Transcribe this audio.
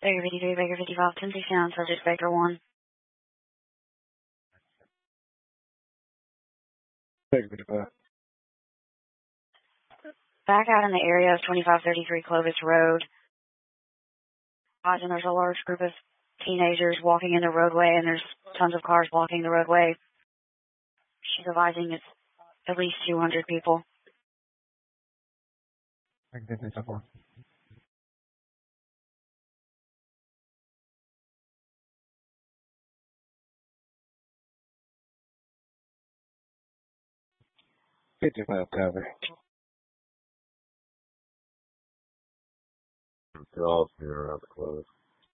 Baker 53, Baker 55, 1069, subject Baker 1. Baker 55. Back out in the area of 2533 Clovis Road. And there's a large group of teenagers walking in the roadway, and there's tons of cars blocking the roadway. She's advising it's at least 200 people. Baker 54. Cover. They're all here around the close.